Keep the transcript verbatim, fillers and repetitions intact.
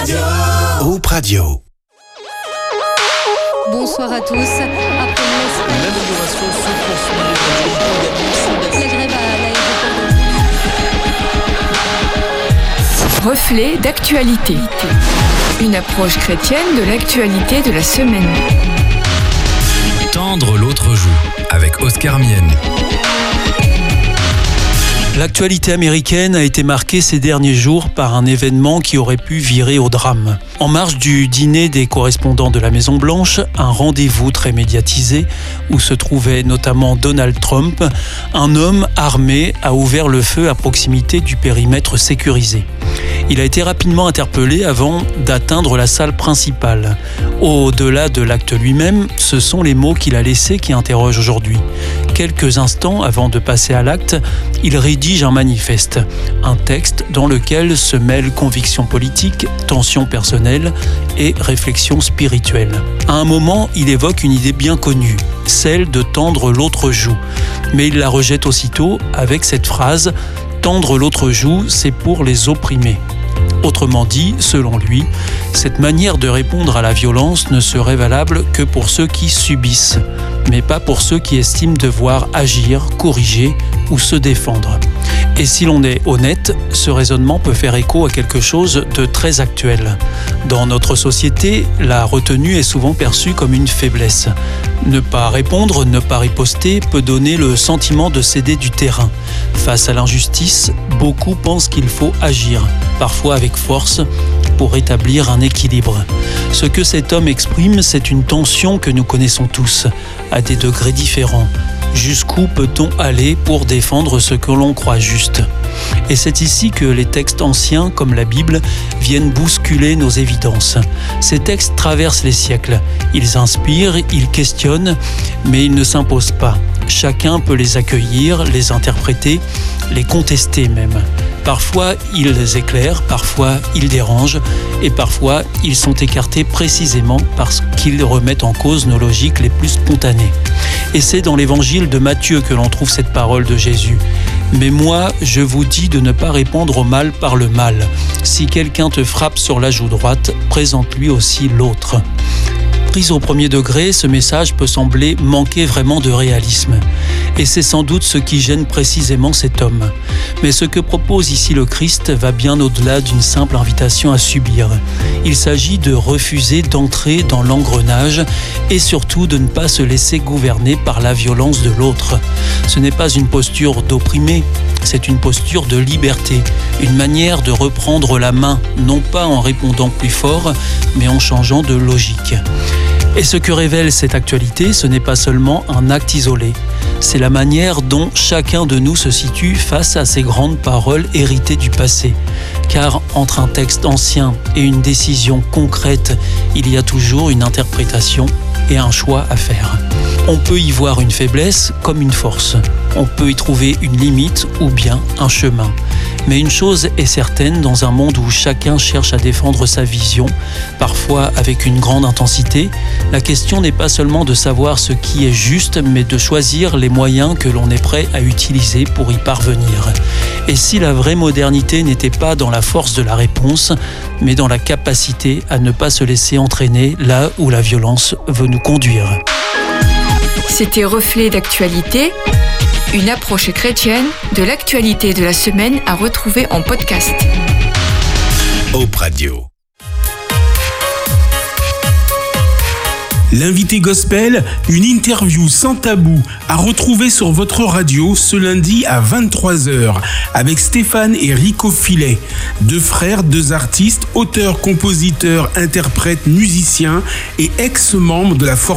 Radio. Hope Radio. Bonsoir à tous. Après l'amélioration se poursuit. la grève à l'aéroport. Reflet d'actualité. Une approche chrétienne de l'actualité de la semaine. Tendre l'autre joue, avec Oscar Mienne. L'actualité américaine a été marquée ces derniers jours par un événement qui aurait pu virer au drame. En marge du dîner des correspondants de la Maison-Blanche, un rendez-vous très médiatisé où se trouvait notamment Donald Trump, un homme armé a ouvert le feu à proximité du périmètre sécurisé. Il a été rapidement interpellé avant d'atteindre la salle principale. Au-delà de l'acte lui-même, ce sont les mots qu'il a laissés qui interrogent aujourd'hui. Quelques instants avant de passer à l'acte, il rédige un manifeste, un texte dans lequel se mêlent convictions politiques, tensions personnelles et réflexions spirituelles. À un moment, il évoque une idée bien connue, celle de tendre l'autre joue. Mais il la rejette aussitôt avec cette phrase « Tendre l'autre joue, c'est pour les opprimés ». Autrement dit, selon lui, cette manière de répondre à la violence ne serait valable que pour ceux qui subissent, mais pas pour ceux qui estiment devoir agir, corriger ou se défendre. Et si l'on est honnête, ce raisonnement peut faire écho à quelque chose de très actuel. Dans notre société, la retenue est souvent perçue comme une faiblesse. Ne pas répondre, ne pas riposter peut donner le sentiment de céder du terrain. Face à l'injustice, beaucoup pensent qu'il faut agir, parfois avec force, pour rétablir un équilibre. Ce que cet homme exprime, c'est une tension que nous connaissons tous, à des degrés différents. Jusqu'où peut-on aller pour défendre ce que l'on croit juste ? Et c'est ici que les textes anciens, comme la Bible, viennent bousculer nos évidences. Ces textes traversent les siècles. Ils inspirent, ils questionnent, mais ils ne s'imposent pas. Chacun peut les accueillir, les interpréter, les contester même. Parfois, ils éclairent, parfois, ils dérangent, et parfois, ils sont écartés précisément parce qu'ils remettent en cause nos logiques les plus spontanées. Et c'est dans l'évangile de Matthieu que l'on trouve cette parole de Jésus. « Mais moi, je vous dis de ne pas répondre au mal par le mal. Si quelqu'un te frappe sur la joue droite, présente-lui aussi l'autre. » Pris au premier degré, ce message peut sembler manquer vraiment de réalisme. Et c'est sans doute ce qui gêne précisément cet homme. Mais ce que propose ici le Christ va bien au-delà d'une simple invitation à subir. Il s'agit de refuser d'entrer dans l'engrenage et surtout de ne pas se laisser gouverner par la violence de l'autre. Ce n'est pas une posture d'opprimé, c'est une posture de liberté, une manière de reprendre la main, non pas en répondant plus fort, mais en changeant de logique. Et ce que révèle cette actualité, ce n'est pas seulement un acte isolé, c'est la manière dont chacun de nous se situe face à ces grandes paroles héritées du passé. Car entre un texte ancien et une décision concrète, il y a toujours une interprétation et un choix à faire. On peut y voir une faiblesse comme une force. On peut y trouver une limite ou bien un chemin. Mais une chose est certaine, dans un monde où chacun cherche à défendre sa vision, parfois avec une grande intensité, la question n'est pas seulement de savoir ce qui est juste, mais de choisir les moyens que l'on est prêt à utiliser pour y parvenir. Et si la vraie modernité n'était pas dans la force de la réponse, mais dans la capacité à ne pas se laisser entraîner là où la violence veut nous conduire. C'était Reflet d'actualité, une approche chrétienne de l'actualité de la semaine à retrouver en podcast. Hope Radio. L'invité gospel, une interview sans tabou à retrouver sur votre radio ce lundi à vingt-trois heures avec Stéphane et Rico Filet, deux frères, deux artistes, auteurs, compositeurs, interprètes, musiciens et ex-membres de la formation